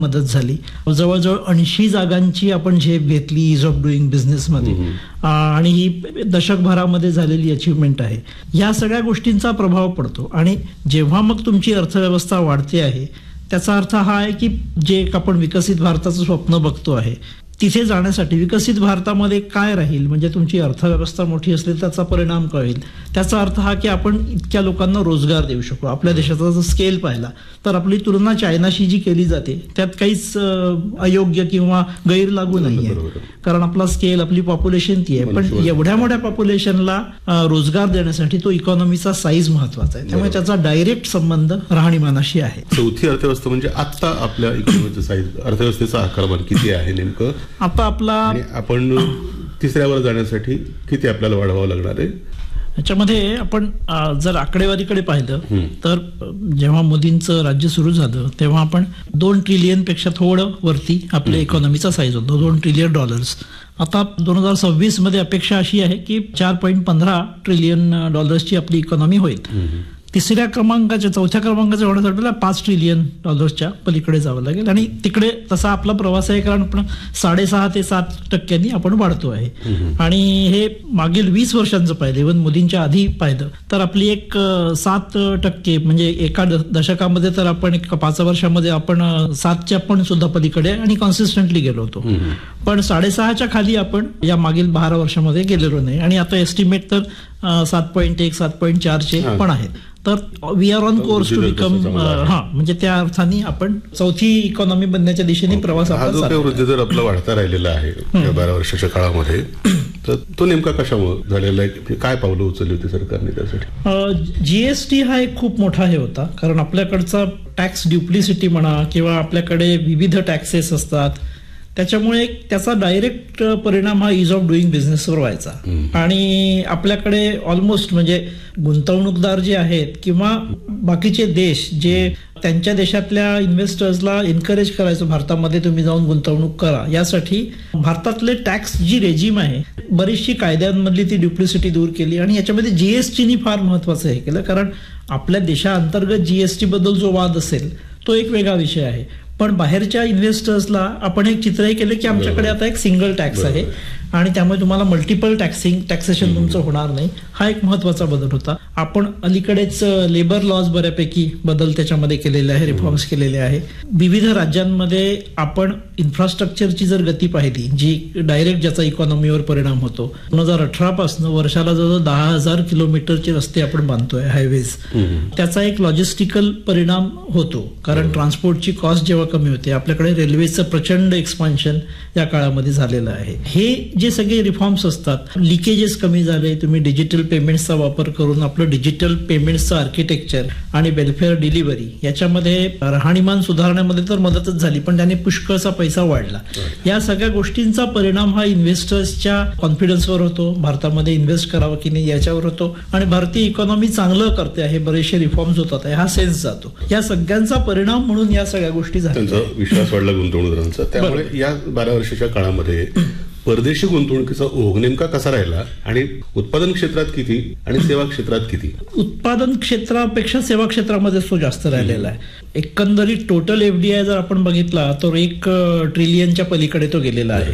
मदत झाली. जवळजवळ 80 जागांची आपण झेप घेतली इज ऑफ डुईंग बिझनेसमध्ये आणि ही दशकभरामध्ये झालेली अचीवमेंट आहे. या सगळ्या गोष्टींचा प्रभाव पडतो आणि जेव्हा मग तुमची अर्थव्यवस्था वाढते आहे त्याचा अर्थ हा आहे की जे आपण विकसित भारताचं स्वप्न बघतो आहे तिथे जाण्यासाठी विकसित भारतामध्ये काय राहील, म्हणजे तुमची अर्थव्यवस्था मोठी असली त्याचा परिणाम काय होईल. त्याचा अर्थ हा की आपण इतक्या लोकांना रोजगार देऊ शकू. आपल्या देशाचा जर स्केल पाहिला तर आपली तुलना चायनाशी जी केली जाते त्यात काहीच अयोग्य किंवा गैर लागू नाहीये, कारण आपला स्केल आपली पॉप्युलेशन ती आहे. पण एवढ्या मोठ्या पॉप्युलेशनला रोजगार देण्यासाठी तो इकॉनॉमीचा साईज महत्वाचा आहे. त्यामुळे त्याचा डायरेक्ट संबंध राहणीमानाशी आहे. चौथी अर्थव्यवस्था म्हणजे आता आपल्या इकॉनॉमीचा साईज, अर्थव्यवस्थेचा आकारमान किती आहे नेमकं आता आपला, आपण तिसऱ्यावर जाण्यासाठी किती आपल्याला वाढवावं लागणार आहे. याच्यामध्ये आपण जर आकडेवारीकडे पाहिलं तर जेव्हा मोदींचं राज्य सुरू झालं तेव्हा आपण 2 ट्रिलियन पेक्षा थोडं वरती आपल्या इकॉनॉमीचा साईज होता, $2 ट्रिलियन. आता 2026 मध्ये अपेक्षा अशी आहे की $4.15 ट्रिलियन आपली इकॉनॉमी होईल. चौथ्या क्रमांकाच्या होण्यासाठी $5 ट्रिलियन पलीकडे जावं लागेल आणि तिकडे तसा आपला प्रवास आहे, कारण आपण 6.5 ते 7% आपण वाढतो आहे. आणि हे मागील 20 वर्षांचं पाहिलं, इव्हन मोदींच्या आधी पाहिलं तर आपली एक 7% म्हणजे एका दशकामध्ये तर आपण 5 वर्षामध्ये आपण 7च्या पण सुद्धा पलीकडे आणि कॉन्सिस्टंटली गेलो होतो. पण 6.5च्या खाली आपण या मागील 12 वर्षामध्ये गेलेलो नाही आणि आता एस्टिमेट तर 7.1 7.4चे पण आहेत. तर we R on course to become, म्हणजे त्या अर्थाने आपण चौथी इकॉनॉमी बनण्याच्या दिशेने प्रवास वृद्धी जर आपला वाढता राहिलेला आहे 12 वर्षाच्या काळामध्ये, तर तो नेमका कशामुळे झालेला आहे, काय पावलं उचलली होती सरकारने त्यासाठी. जीएसटी हा एक खूप मोठा हे होता, कारण आपल्याकडचा टॅक्स ड्युप्लिसिटी म्हणा किंवा आपल्याकडे विविध टॅक्सेस असतात, त्याच्यामुळे त्याचा डायरेक्ट परिणाम हा इज ऑफ डुईंग बिझनेसवर व्हायचा. आणि आपल्याकडे ऑलमोस्ट म्हणजे गुंतवणूकदार जे आहेत किंवा बाकीचे देश जे त्यांच्या देशातल्या इन्व्हेस्टर्सला एनकरेज करायचं भारतामध्ये तुम्ही जाऊन गुंतवणूक करा, यासाठी भारतातले टॅक्स जी रेजिम आहे बरीचशी कायद्यांमधली ती ड्युप्लिसिटी दूर केली. आणि याच्यामध्ये जीएसटीनी फार महत्वाचं हे केलं, कारण आपल्या देशाअंतर्गत जीएसटी बद्दल जो वाद असेल तो एक वेगळा विषय आहे, पण बाहेरच्या इन्व्हेस्टर्सला आपण एक चित्रही केलं की आमच्याकडे आता एक सिंगल टॅक्स आहे आणि त्यामुळे तुम्हाला मल्टिपल टॅक्सेशन तुमचं होणार नाही. हा एक महत्वाचा बदल होता. आपण अलीकडेच लेबर लॉज बऱ्यापैकी बदल त्याच्यामध्ये केलेले आहे, रिफॉर्म्स केलेले आहे. विविध राज्यांमध्ये आपण इन्फ्रास्ट्रक्चरची जर गती पाहिली जी डायरेक्ट ज्याचा इकॉनॉमीवर परिणाम होतो, 2018 पासून वर्षाला जवळ 10,000 किलोमीटरचे रस्ते आपण बांधतोय, हायवेज. त्याचा एक लॉजिस्टिकल परिणाम होतो, कारण ट्रान्सपोर्टची कॉस्ट जेव्हा कमी होते, आपल्याकडे रेल्वेचं प्रचंड एक्सपान्शन या काळामध्ये झालेलं आहे. हे जे सगळे रिफॉर्म्स असतात, लिकेजेस कमी झाले, तुम्ही डिजिटल पेमेंट्सचा वापर करून आपलं डिजिटल पेमेंट्सचं आर्किटेक्चर आणि वेलफेअर डिलिव्हरी याच्यामध्ये राहणीमान सुधारण्यामध्ये तर मदतच झाली, पण त्याने पुष्कळचा पैसा वाढला. या सगळ्या गोष्टींचा परिणाम हा इन्व्हेस्टर्सच्या कॉन्फिडन्सवर होतो, भारतामध्ये इन्व्हेस्ट करावं की नाही याच्यावर होतो आणि भारतीय इकॉनॉमी चांगलं करते आहे, बरेचसे रिफॉर्म्स होतात आहे हा सेन्स जातो. या सगळ्यांचा परिणाम म्हणून या सगळ्या गोष्टी झाल्या, त्यांचा विश्वास वाढला गुंतवणूकदारांचा. त्यामुळे या 12 वर्षाच्या काळामध्ये परदेशी गुंतवणुकीचा ओघ नेमका कसा राहिला आणि उत्पादन क्षेत्रात किती आणि सेवा क्षेत्रात किती. उत्पादन क्षेत्रापेक्षा सेवा क्षेत्रामध्ये तो जास्त राहिलेला आहे. एकंदरीत टोटल एफडीआय जर आपण बघितला तर 1 ट्रिलियनच्या पलीकडे तो गेलेला आहे.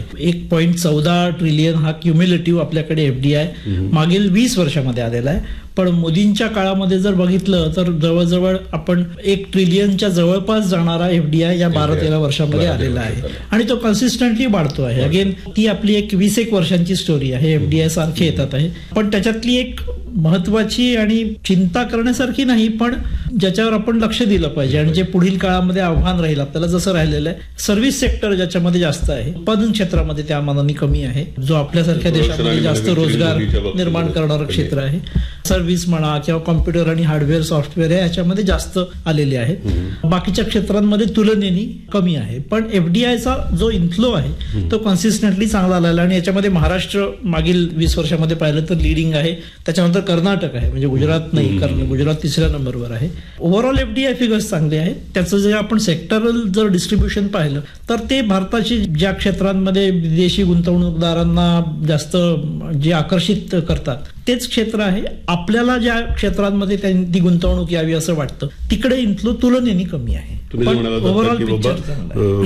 1.14 ट्रिलियन हा क्युम्युलेटिव्ह आपल्याकडे एफडीआय मागील 20 वर्षामध्ये आलेला आहे. पण मोदींच्या काळामध्ये जर बघितलं तर जवळजवळ आपण 1 ट्रिलियनच्या जवळपास जाणारा एफडीआय या 12-13 वर्षांमध्ये आलेला आहे आणि तो कन्सिस्टंटली वाढतो आहे. अगेन ती आपली एक 20-1 वर्षांची स्टोरी आहे. एफडीआय सारखे येतात आहे, पण त्याच्यातली एक महत्वाची आणि चिंता करण्यासारखी नाही, पण ज्याच्यावर आपण लक्ष दिलं पाहिजे आणि जे पुढील काळामध्ये आव्हान राहील आपल्याला जसं राहिलेलं आहे, सर्व्हिस सेक्टर ज्याच्यामध्ये जास्त आहे, उत्पादन क्षेत्रामध्ये त्या मानाने कमी आहे, जो आपल्यासारख्या देशामध्ये जास्त रोजगार निर्माण करणारं क्षेत्र आहे. सर्व्हिस म्हणा किंवा कॉम्प्युटर आणि हार्डवेअर सॉफ्टवेअर याच्यामध्ये जास्त आलेले आहेत. बाकीच्या क्षेत्रांमध्ये तुलनेने कमी आहे, पण एफडीआयचा जो इन्फ्लो आहे तो कन्सिस्टंटली चांगला आलेला आणि याच्यामध्ये महाराष्ट्र मागील 20 वर्षामध्ये पाहिलं तर लिडिंग आहे. त्याच्यानंतर कर्नाटक आहे, म्हणजे गुजरात नाही, कारण गुजरात 3ऱ्या नंबरवर आहे. ओव्हरऑल एफडीआय फिगर्स चांगले आहेत. त्याचं जे आपण सेक्टरल जर डिस्ट्रीब्युशन पाहिलं तर ते भारताची ज्या क्षेत्रांमध्ये विदेशी गुंतवणूकदारांना जास्त जे आकर्षित करतात तेच क्षेत्र आहे. आपल्याला ज्या क्षेत्रांमध्ये ती गुंतवणूक यावी असं वाटतं तिकडे इन्फ्लो तुलनेने कमी आहे. तुम्ही जे पण म्हणाला overall की picture बाबा चांगला आहे.